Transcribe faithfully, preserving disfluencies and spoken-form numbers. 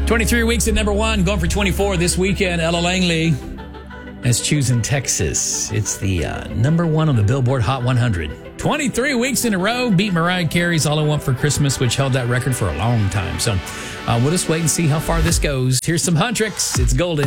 twenty-three weeks at number one, going for twenty-four this weekend. Ella Langley has chosen Texas. It's the uh, number one on the Billboard Hot one hundred. twenty-three weeks in a row, beat Mariah Carey's All I Want for Christmas, which held that record for a long time. So uh, we'll just wait and see how far this goes. Here's some Huntrix. It's golden.